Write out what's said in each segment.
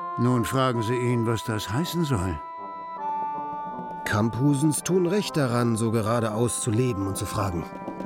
Nun fragen Sie ihn, was das heißen soll. Kamphusens tun recht daran, so geradeaus zu leben und zu fragen.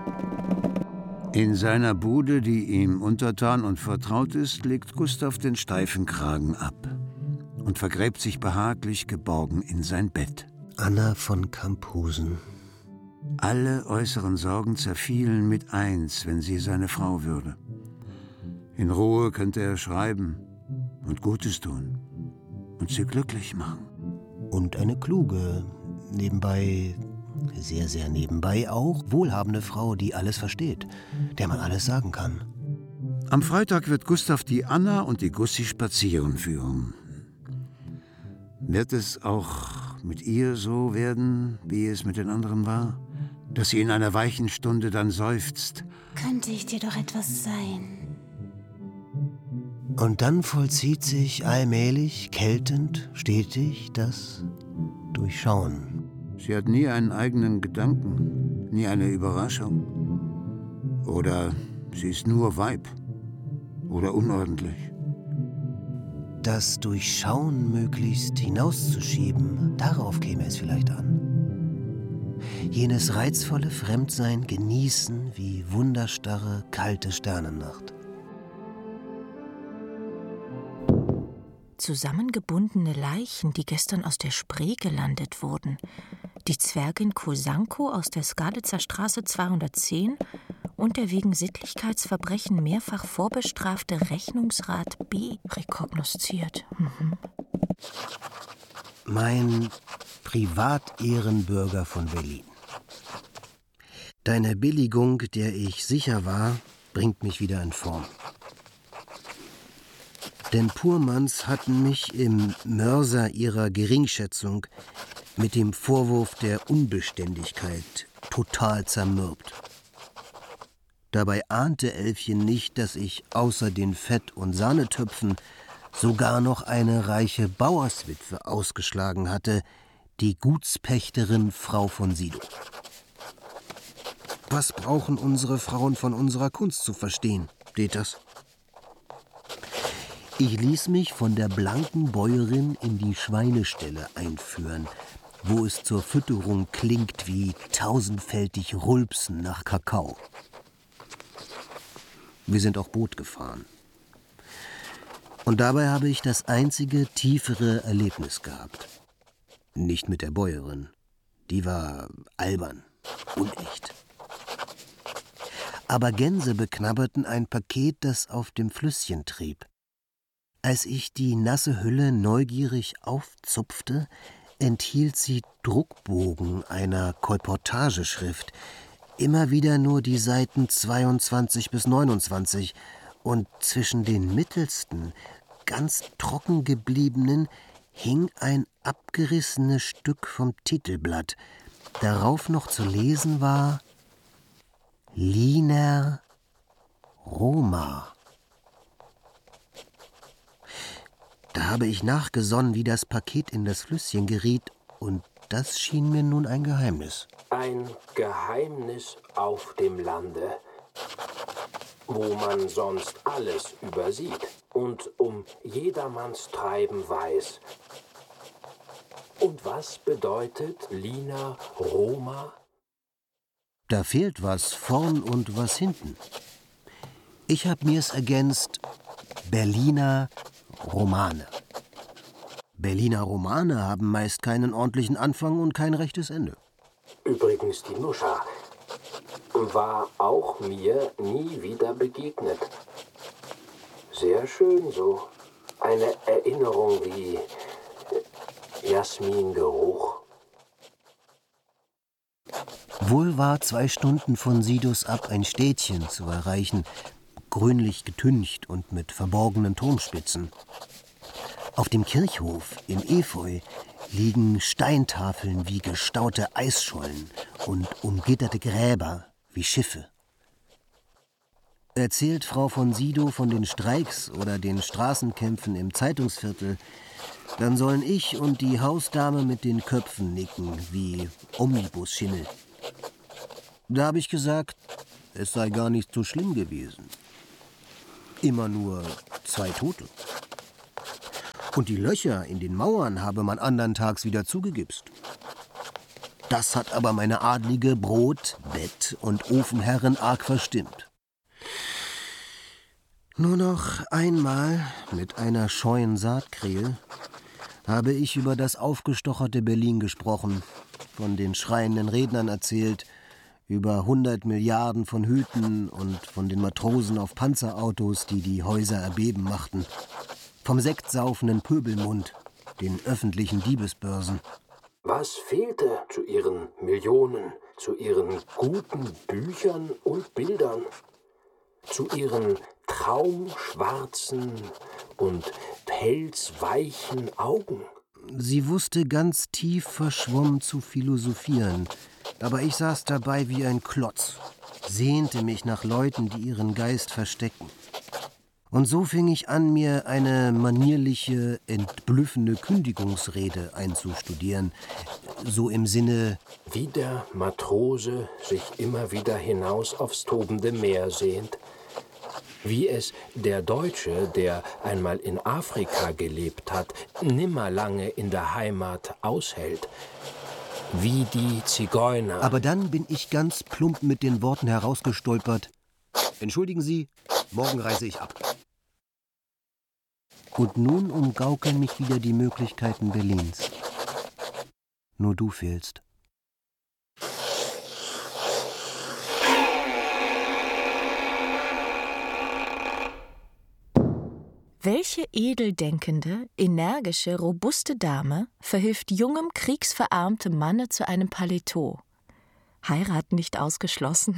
In seiner Bude, die ihm untertan und vertraut ist, legt Gustav den steifen Kragen ab und vergräbt sich behaglich geborgen in sein Bett. Anna von Kamphusen. Alle äußeren Sorgen zerfielen mit eins, wenn sie seine Frau würde. In Ruhe könnte er schreiben und Gutes tun und sie glücklich machen. Und eine kluge, nebenbei, sehr, sehr nebenbei auch, wohlhabende Frau, die alles versteht, der man alles sagen kann. Am Freitag wird Gustav die Anna und die Gussi spazieren führen. Wird es auch mit ihr so werden, wie es mit den anderen war? Dass sie in einer weichen Stunde dann seufzt: Könnte ich dir doch etwas sein? Und dann vollzieht sich allmählich, keltend, stetig das Durchschauen. Sie hat nie einen eigenen Gedanken, nie eine Überraschung. Oder sie ist nur Weib. Oder unordentlich. Das Durchschauen möglichst hinauszuschieben, darauf käme es vielleicht an. Jenes reizvolle Fremdsein genießen wie wunderstarre, kalte Sternennacht. Zusammengebundene Leichen, die gestern aus der Spree gelandet wurden. Die Zwergin Kosanko aus der Skalitzer Straße 210 und der wegen Sittlichkeitsverbrechen mehrfach vorbestrafte Rechnungsrat B. rekognosziert. Mein Privatehrenbürger von Berlin. Deine Billigung, der ich sicher war, bringt mich wieder in Form. Denn Purmanns hatten mich im Mörser ihrer Geringschätzung mit dem Vorwurf der Unbeständigkeit total zermürbt. Dabei ahnte Elfchen nicht, dass ich außer den Fett- und Sahnetöpfen sogar noch eine reiche Bauerswitwe ausgeschlagen hatte, die Gutspächterin Frau von Sidow. Was brauchen unsere Frauen von unserer Kunst zu verstehen, steht das? Ich ließ mich von der blanken Bäuerin in die Schweineställe einführen, wo es zur Fütterung klingt wie tausendfältig Rülpsen nach Kakao. Wir sind auch Boot gefahren. Und dabei habe ich das einzige tiefere Erlebnis gehabt. Nicht mit der Bäuerin. Die war albern, unecht. Aber Gänse beknabberten ein Paket, das auf dem Flüsschen trieb. Als ich die nasse Hülle neugierig aufzupfte, enthielt sie Druckbogen einer Kolportageschrift, immer wieder nur die Seiten 22 bis 29 und zwischen den mittelsten, ganz trocken gebliebenen, hing ein abgerissenes Stück vom Titelblatt. Darauf noch zu lesen war Lina Roma. Da habe ich nachgesonnen, wie das Paket in das Flüsschen geriet, und das schien mir nun ein Geheimnis. Ein Geheimnis auf dem Lande, wo man sonst alles übersieht und um jedermanns Treiben weiß. Und was bedeutet Lina Roma? Da fehlt was vorn und was hinten. Ich hab mir's ergänzt: Berliner Romane. Berliner Romane haben meist keinen ordentlichen Anfang und kein rechtes Ende. Übrigens, die Nuscha war auch mir nie wieder begegnet. Sehr schön so. Eine Erinnerung wie Jasmingeruch. Wohl war 2 Stunden von Sidos ab ein Städtchen zu erreichen, grünlich getüncht und mit verborgenen Turmspitzen. Auf dem Kirchhof im Efeu liegen Steintafeln wie gestaute Eisschollen und umgitterte Gräber wie Schiffe. Erzählt Frau von Sidow von den Streiks oder den Straßenkämpfen im Zeitungsviertel, dann sollen ich und die Hausdame mit den Köpfen nicken wie Omnibusschimmel. Da habe ich gesagt, es sei gar nicht so schlimm gewesen. Immer nur 2 Tote. Und die Löcher in den Mauern habe man andern Tags wieder zugegipst. Das hat aber meine adlige Brot-, Bett- und Ofenherrin arg verstimmt. Nur noch einmal mit einer scheuen Saatkrähe habe ich über das aufgestocherte Berlin gesprochen, von den schreienden Rednern erzählt, über 100 Milliarden von Hüten und von den Matrosen auf Panzerautos, die die Häuser erbeben machten, vom sektsaufenden Pöbelmund, den öffentlichen Diebesbörsen. Was fehlte zu ihren Millionen, zu ihren guten Büchern und Bildern, zu ihren traumschwarzen und pelzweichen Augen? Sie wusste ganz tief verschwommen zu philosophieren, aber ich saß dabei wie ein Klotz, sehnte mich nach Leuten, die ihren Geist verstecken. Und so fing ich an, mir eine manierliche, entblüffende Kündigungsrede einzustudieren, so im Sinne: Wie der Matrose sich immer wieder hinaus aufs tobende Meer sehnt, wie es der Deutsche, der einmal in Afrika gelebt hat, nimmer lange in der Heimat aushält, wie die Zigeuner. Aber dann bin ich ganz plump mit den Worten herausgestolpert: Entschuldigen Sie, morgen reise ich ab. Und nun umgaukeln mich wieder die Möglichkeiten Berlins. Nur du fehlst. Welche edeldenkende, energische, robuste Dame verhilft jungem, kriegsverarmtem Manne zu einem Paletot? Heirat nicht ausgeschlossen.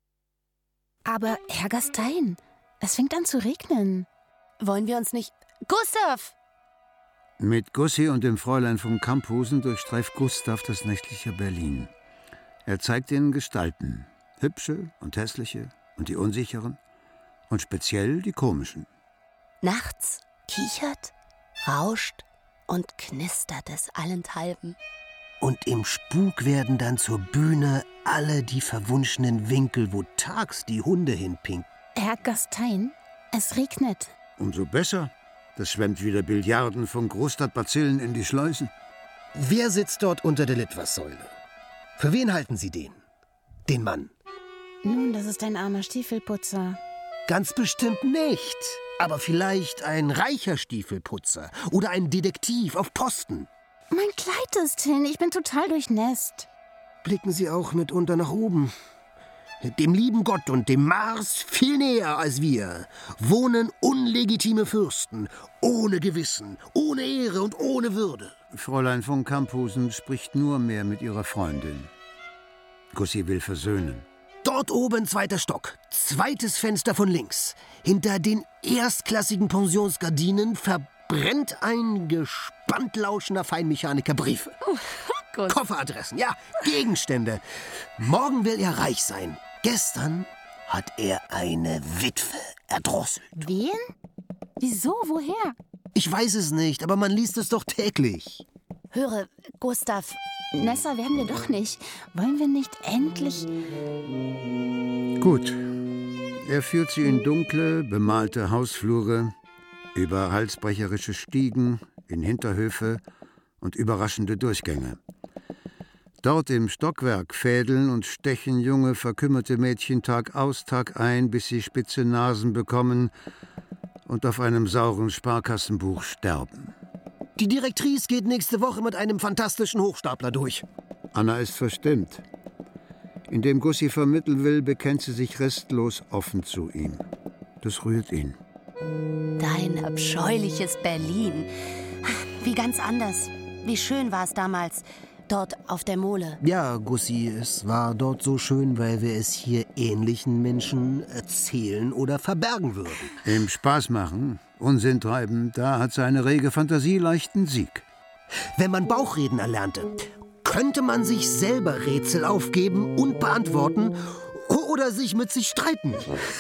Aber, Herr Gastein, es fängt an zu regnen. Wollen wir uns nicht... Gustav! Mit Gussi und dem Fräulein von Kamphusen durchstreift Gustav das nächtliche Berlin. Er zeigt ihnen Gestalten, hübsche und hässliche und die unsicheren und speziell die komischen. Nachts kichert, rauscht und knistert es allenthalben. Und im Spuk werden dann zur Bühne alle die verwunschenen Winkel, wo tags die Hunde hinpinken. Herr Gastein, es regnet. Umso besser. Das schwemmt wieder Billiarden von Großstadtbazillen in die Schleusen. Wer sitzt dort unter der Litfaßsäule? Für wen halten Sie den? Den Mann? Nun, das ist ein armer Stiefelputzer. Ganz bestimmt nicht. Aber vielleicht ein reicher Stiefelputzer oder ein Detektiv auf Posten. Mein Kleid ist hin, ich bin total durchnässt. Blicken Sie auch mitunter nach oben. Dem lieben Gott und dem Mars viel näher als wir wohnen unlegitime Fürsten, ohne Gewissen, ohne Ehre und ohne Würde. Fräulein von Kamphusen spricht nur mehr mit ihrer Freundin. Gussi will versöhnen. Dort oben 2. Stock, 2. Fenster von links. Hinter den erstklassigen Pensionsgardinen verbrennt ein gespannt lauschender Feinmechaniker Briefe. Kofferadressen, ja, Gegenstände. Morgen will er reich sein. Gestern hat er eine Witwe erdrosselt. Wen? Wieso? Woher? Ich weiß es nicht, aber man liest es doch täglich. Höre, Gustav, Nessa werden wir doch nicht. Wollen wir nicht endlich... Gut. Er führt sie in dunkle, bemalte Hausflure, über halsbrecherische Stiegen, in Hinterhöfe und überraschende Durchgänge. Dort im Stockwerk fädeln und stechen junge, verkümmerte Mädchen Tag aus, Tag ein, bis sie spitze Nasen bekommen und auf einem sauren Sparkassenbuch sterben. Die Direktrice geht nächste Woche mit einem fantastischen Hochstapler durch. Anna ist verstimmt. Indem Gussi vermitteln will, bekennt sie sich restlos offen zu ihm. Das rührt ihn. Dein abscheuliches Berlin. Wie ganz anders. Wie schön war es damals, dort auf der Mole. Ja, Gussi, es war dort so schön, weil wir es hier ähnlichen Menschen erzählen oder verbergen würden. Im Spaß machen, Unsinn treiben, da hat seine rege Fantasie leichten Sieg. Wenn man Bauchreden erlernte, könnte man sich selber Rätsel aufgeben und beantworten oder sich mit sich streiten.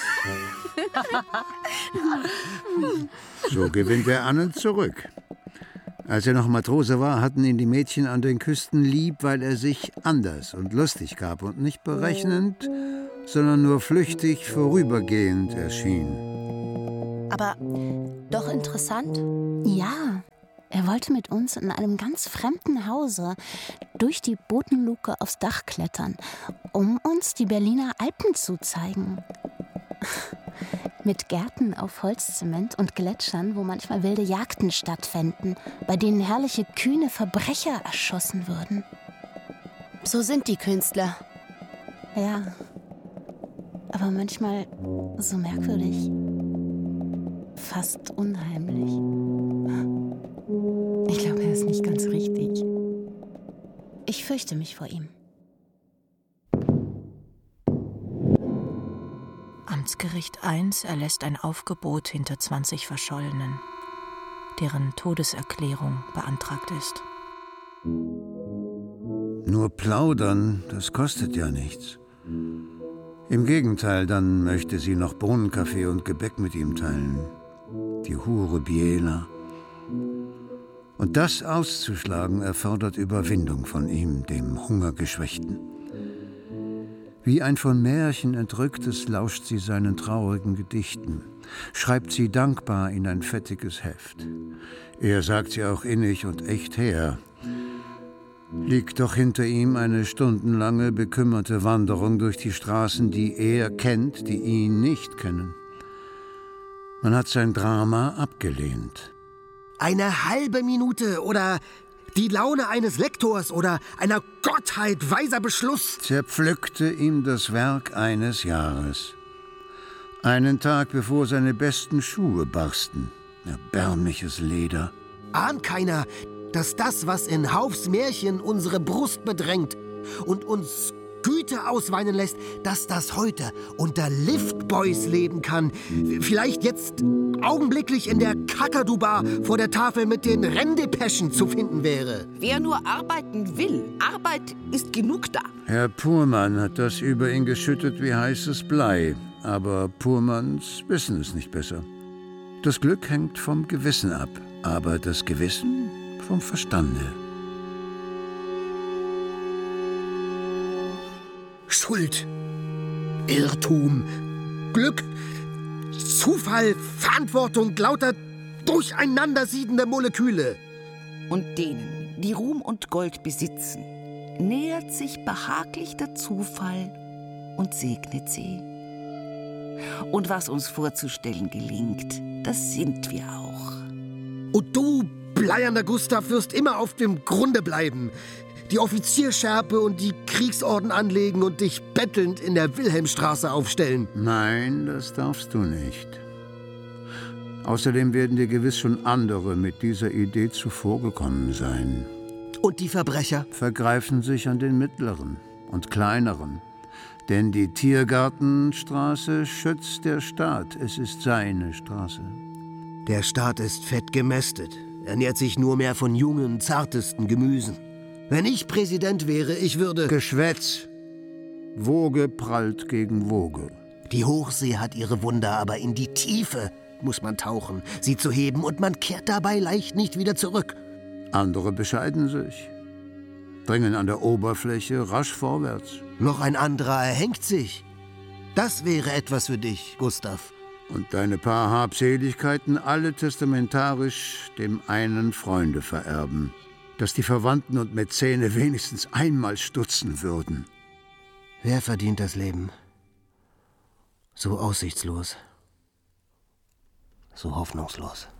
So gewinnt er Anne zurück. Als er noch Matrose war, hatten ihn die Mädchen an den Küsten lieb, weil er sich anders und lustig gab und nicht berechnend, sondern nur flüchtig vorübergehend erschien. Aber doch interessant. Ja, Er wollte mit uns in einem ganz fremden Hause durch die Bodenluke aufs Dach klettern, um uns die Berliner Alpen zu zeigen. Mit Gärten auf Holzzement und Gletschern, wo manchmal wilde Jagden stattfänden, bei denen herrliche, kühne Verbrecher erschossen würden. So sind die Künstler. Ja, aber manchmal so merkwürdig. Fast unheimlich. Ich glaube, er ist nicht ganz richtig. Ich fürchte mich vor ihm. Amtsgericht 1 erlässt ein Aufgebot hinter 20 Verschollenen, deren Todeserklärung beantragt ist. Nur plaudern, das kostet ja nichts. Im Gegenteil, dann möchte sie noch Bohnenkaffee und Gebäck mit ihm teilen. Die Hure Biela. Und das auszuschlagen erfordert Überwindung von ihm, dem Hungergeschwächten. Wie ein von Märchen Entrücktes lauscht sie seinen traurigen Gedichten, schreibt sie dankbar in ein fettiges Heft. Er sagt sie auch innig und echt her. Liegt doch hinter ihm eine stundenlange, bekümmerte Wanderung durch die Straßen, die er kennt, die ihn nicht kennen. Man hat sein Drama abgelehnt. Eine halbe Minute oder die Laune eines Lektors oder einer Gottheit weiser Beschluss Zerpflückte ihm das Werk eines Jahres. Einen Tag bevor seine besten Schuhe barsten. Erbärmliches Leder. ahnt keiner, dass das, was in Haufs Märchen unsere Brust bedrängt und uns Güte ausweinen lässt, dass das heute unter Liftboys leben kann. Vielleicht jetzt augenblicklich in der Kakadu-Bar vor der Tafel mit den Renndepeschen zu finden wäre. Wer nur arbeiten will, Arbeit ist genug da. Herr Purmann hat das über ihn geschüttet wie heißes Blei. Aber Purmanns wissen es nicht besser. Das Glück hängt vom Gewissen ab, aber das Gewissen vom Verstande. Schuld, Irrtum, Glück, Zufall, Verantwortung, lauter durcheinandersiedende Moleküle. Und denen, die Ruhm und Gold besitzen, nähert sich behaglich der Zufall und segnet sie. Und was uns vorzustellen gelingt, das sind wir auch. Und du, bleiernder Gustav, wirst immer auf dem Grunde bleiben. Die Offizierschärpe und die Kriegsorden anlegen und dich bettelnd in der Wilhelmstraße aufstellen. Nein, das darfst du nicht. Außerdem werden dir gewiss schon andere mit dieser Idee zuvorgekommen sein. Und die Verbrecher? Vergreifen sich an den mittleren und kleineren. Denn die Tiergartenstraße schützt der Staat. Es ist seine Straße. Der Staat ist fett gemästet, ernährt sich nur mehr von jungen, zartesten Gemüsen. Wenn ich Präsident wäre, ich würde... Geschwätz. Woge prallt gegen Woge. Die Hochsee hat ihre Wunder, aber in die Tiefe muss man tauchen, sie zu heben, und man kehrt dabei leicht nicht wieder zurück. Andere bescheiden sich, dringen an der Oberfläche rasch vorwärts. Noch ein anderer erhängt sich. Das wäre etwas für dich, Gustav. Und deine paar Habseligkeiten alle testamentarisch dem einen Freunde vererben, dass die Verwandten und Mäzene wenigstens einmal stutzen würden. Wer verdient das Leben? So aussichtslos, so hoffnungslos.